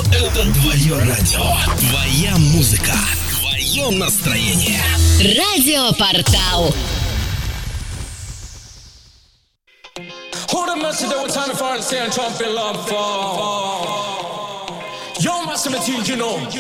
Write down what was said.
Это твое радио, твоя музыка, твое настроение. Радиопортал. Hold up, message that we're time for and say I'm jumping love for. Yo, Massimo, you know.